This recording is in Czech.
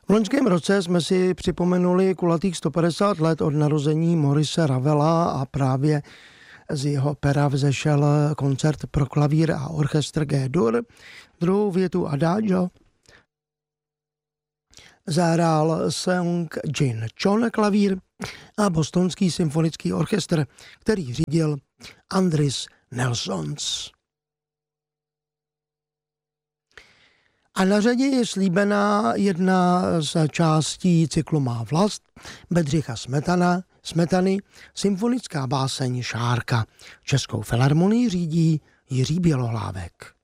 V loňském roce jsme si připomenuli kulatých 150 let od narození Maurice Ravela a právě z jeho pera vzešel koncert pro klavír a orchestr G-dur. Druhou větu Adagio zahrál Seung Jin Cho na klavír a bostonský symfonický orchestr, který řídil Andris Nelsons. A na řadě je slíbená jedna z částí cyklu Má vlast Bedřicha Smetany, symfonická báseň Šárka. Českou filharmonii řídí Jiří Bělohlávek.